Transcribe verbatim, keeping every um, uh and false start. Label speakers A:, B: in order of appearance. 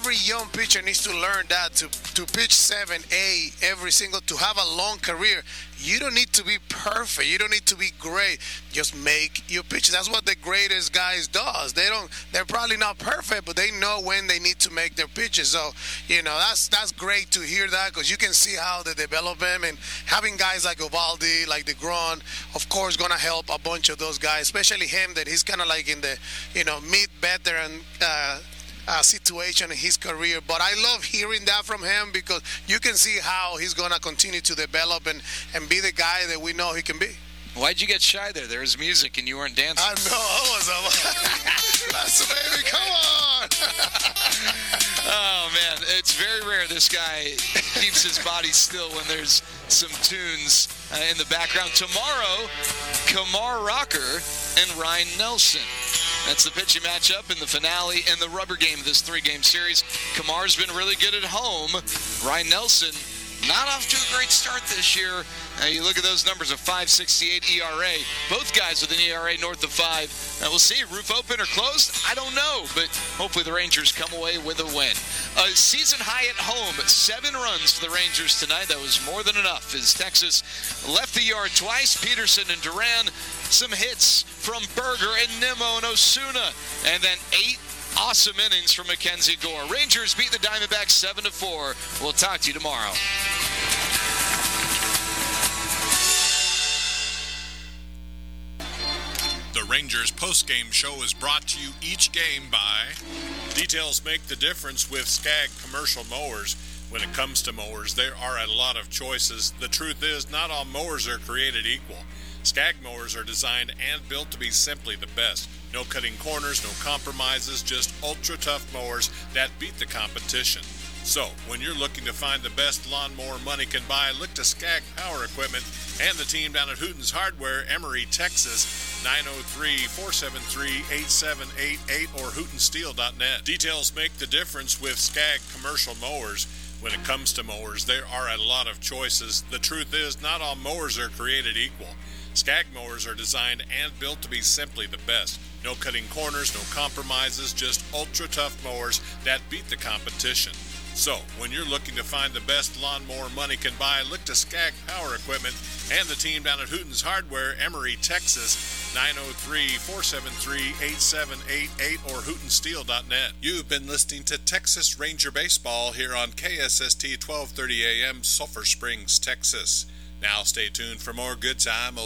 A: every young pitcher needs to learn that to, to pitch seven, eight every single, to have a long career. You don't need to be perfect. You don't need to be great. Just make your pitches. That's what the greatest guys does. They don't. They're probably not perfect, but they know when they need to make their pitches. So, you know, that's that's great to hear that, because you can see how they develop them, and having guys like Eovaldi, like DeGrom, of course, gonna help a bunch of those guys, especially him, that he's kind of like in the, you know, mid-veteran uh, uh, situation in his career. But I love hearing that from him, because you can see how he's gonna continue to develop and, and be the guy that we know he can be.
B: Why'd you get shy there? There was music and you weren't dancing.
A: I know. I was like, that's baby, come on.
B: Oh, man. It's very rare this guy keeps his body still when there's some tunes uh, in the background. Tomorrow, Kumar Rocker and Ryan Nelson. That's the pitching matchup in the finale and the rubber game of this three-game series. Kamar's been really good at home. Ryan Nelson not off to a great start this year. Uh, you look at those numbers, of five sixty-eight E R A. Both guys with an E R A north of five. Uh, we'll see. Roof open or closed? I don't know, but hopefully the Rangers come away with a win. A season high at home, seven runs for the Rangers tonight. That was more than enough as Texas left the yard twice. Peterson and Duran, some hits from Berger and Nimmo and Osuna, and then eight awesome innings from Mackenzie Gore. Rangers beat the Diamondbacks seven to four. We'll talk to you tomorrow.
C: The Rangers post-game show is brought to you each game by Details Make the Difference with Skag Commercial Mowers. When it comes to mowers, there are a lot of choices. The truth is, not all mowers are created equal. Skag mowers are designed and built to be simply the best. No cutting corners, no compromises, just ultra-tough mowers that beat the competition. So, when you're looking to find the best lawnmower money can buy, look to Skag Power Equipment and the team down at Hooten's Hardware, Emory, Texas, nine oh three, four seven three, eight seven eight eight or hooten steel dot net. Details make the difference with Skag Commercial Mowers. When it comes to mowers, there are a lot of choices. The truth is, not all mowers are created equal. Skag mowers are designed and built to be simply the best. No cutting corners, no compromises, just ultra-tough mowers that beat the competition. So, when you're looking to find the best lawnmower money can buy, look to Skag Power Equipment and the team down at Hooten's Hardware, Emory, Texas, nine oh three, four seven three, eight seven eight eight or hooten steel dot net. You've been listening to Texas Ranger Baseball here on K S S T twelve thirty A M, Sulphur Springs, Texas. Now stay tuned for more Good Time